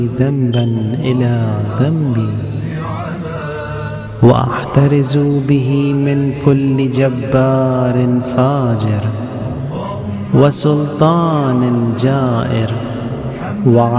ذنبا إلى ذنبي، وأحترز به من كل جبار فاجر وسلطان جائر